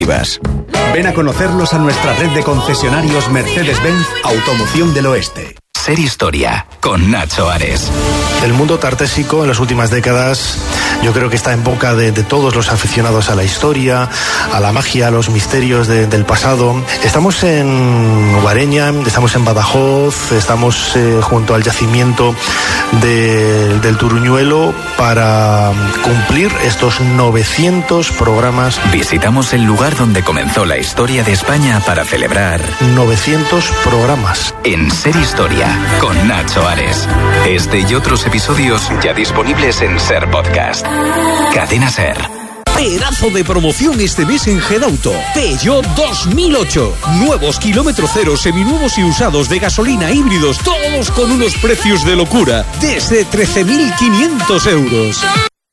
Ven a conocerlos a nuestra red de concesionarios Mercedes-Benz Automoción del Oeste. Ser Historia, con Nacho Ares. El mundo tartésico en las últimas décadas yo creo que está en boca de todos los aficionados a la historia, a la magia, a los misterios del pasado. Estamos en Guareña, estamos en Badajoz, estamos junto al yacimiento del Turuñuelo para cumplir estos 900 programas. Visitamos el lugar donde comenzó la historia de España para celebrar 900 programas. En Ser Historia, con Nacho Ares. Este y otros episodios ya disponibles en Ser Podcast. Cadena Ser. Pedazo de promoción este mes en Gedauto. Peugeot 2008. Nuevos kilómetro cero, seminuevos y usados de gasolina, híbridos, todos con unos precios de locura. Desde 13.500 euros.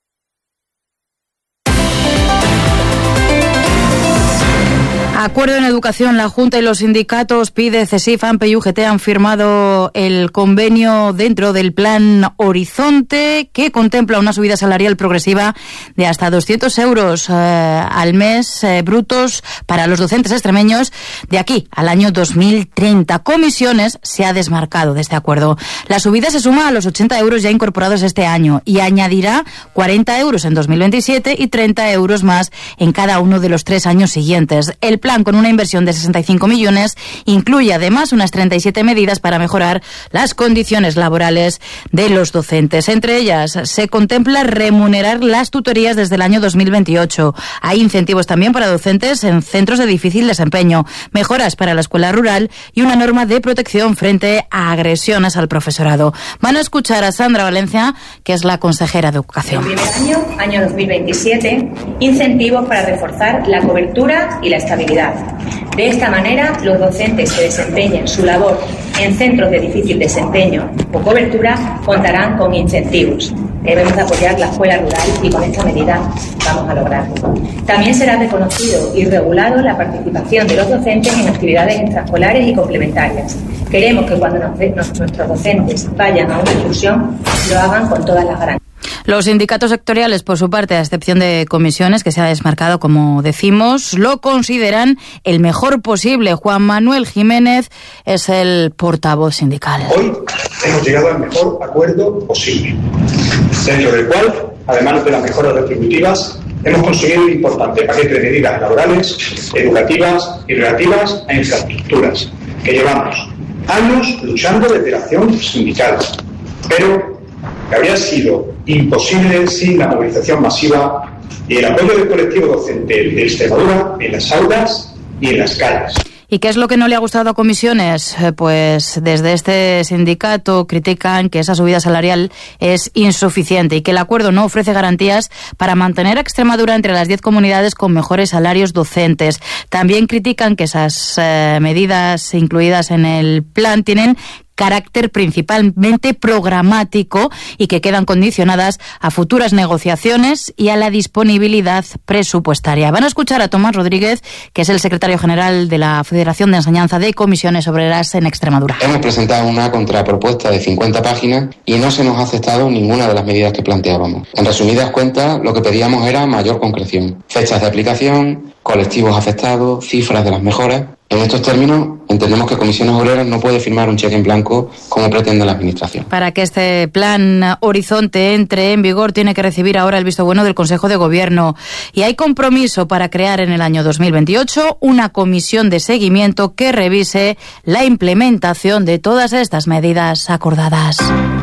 Acuerdo en educación. La Junta y los sindicatos PIDE, CESIF, AMPE y UGT han firmado el convenio dentro del Plan Horizonte, que contempla una subida salarial progresiva de hasta 200 euros al mes brutos para los docentes extremeños de aquí al año 2030. Comisiones se ha desmarcado de este acuerdo. La subida se suma a los 80 euros ya incorporados este año y añadirá 40 euros en 2027 y 30 euros más en cada uno de los 3 años siguientes. El plan, con una inversión de 65 millones, incluye además unas 37 medidas para mejorar las condiciones laborales de los docentes. Entre ellas, se contempla remunerar las tutorías desde el año 2028. Hay incentivos también para docentes en centros de difícil desempeño, mejoras para la escuela rural y una norma de protección frente a agresiones al profesorado. Van a escuchar a Sandra Valencia, que es la consejera de Educación. El primer año 2027, incentivos para reforzar la cobertura y la estabilidad. De esta manera, los docentes que desempeñen su labor en centros de difícil desempeño o cobertura contarán con incentivos. Debemos apoyar la escuela rural y con esta medida vamos a lograrlo. También será reconocido y regulado la participación de los docentes en actividades extraescolares y complementarias. Queremos que cuando nuestros docentes vayan a una excursión lo hagan con todas las garantías. Los sindicatos sectoriales, por su parte, a excepción de comisiones, que se ha desmarcado, como decimos, lo consideran el mejor posible. Juan Manuel Jiménez es el portavoz sindical. Hoy hemos llegado al mejor acuerdo posible, dentro del cual, además de las mejoras retributivas, hemos conseguido un importante paquete de medidas laborales, educativas y relativas a infraestructuras, que llevamos años luchando desde la acción sindical, pero que habría sido imposible sin la movilización masiva y el apoyo del colectivo docente de Extremadura en las aulas y en las calles. ¿Y qué es lo que no le ha gustado a comisiones? Pues desde este sindicato critican que esa subida salarial es insuficiente y que el acuerdo no ofrece garantías para mantener a Extremadura entre las 10 comunidades con mejores salarios docentes. También critican que esas medidas incluidas en el plan tienen carácter principalmente programático y que quedan condicionadas a futuras negociaciones y a la disponibilidad presupuestaria. Van a escuchar a Tomás Rodríguez, que es el secretario general de la Federación de Enseñanza de Comisiones Obreras en Extremadura. Hemos presentado una contrapropuesta de 50 páginas y no se nos ha aceptado ninguna de las medidas que planteábamos. En resumidas cuentas, lo que pedíamos era mayor concreción, fechas de aplicación, colectivos afectados, cifras de las mejoras. En estos términos, entendemos que Comisiones Obreras no puede firmar un cheque en blanco como pretende la Administración. Para que este plan Horizonte entre en vigor, tiene que recibir ahora el visto bueno del Consejo de Gobierno. Y hay compromiso para crear en el año 2028 una comisión de seguimiento que revise la implementación de todas estas medidas acordadas.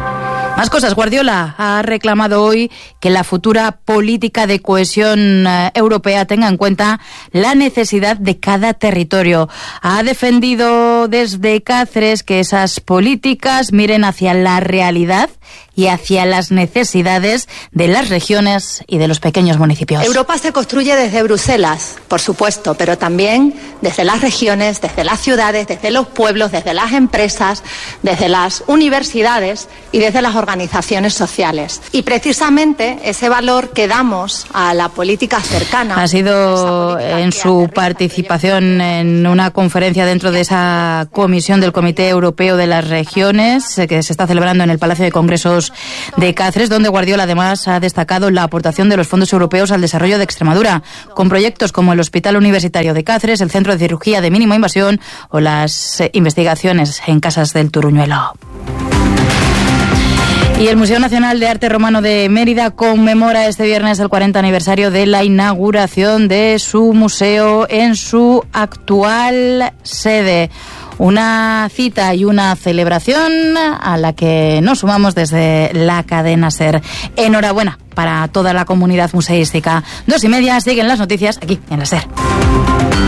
Más cosas. Guardiola ha reclamado hoy que la futura política de cohesión europea tenga en cuenta la necesidad de cada territorio. Ha defendido desde Cáceres que esas políticas miren hacia la realidad y hacia las necesidades de las regiones y de los pequeños municipios. Europa se construye desde Bruselas, por supuesto, pero también desde las regiones, desde las ciudades, desde los pueblos, desde las empresas, desde las universidades y desde las organizaciones sociales. Y precisamente ese valor que damos a la política cercana. Ha sido en su participación en una conferencia dentro de esa comisión del Comité Europeo de las Regiones que se está celebrando en el Palacio de Congresos Museos de Cáceres, donde Guardiola además ha destacado la aportación de los fondos europeos al desarrollo de Extremadura, con proyectos como el Hospital Universitario de Cáceres, el Centro de Cirugía de Mínima Invasión o las investigaciones en Casas del Turuñuelo. Y el Museo Nacional de Arte Romano de Mérida conmemora este viernes el 40 aniversario de la inauguración de su museo en su actual sede. Una cita y una celebración a la que nos sumamos desde la cadena SER. Enhorabuena para toda la comunidad museística. 2:30, siguen las noticias aquí en la SER.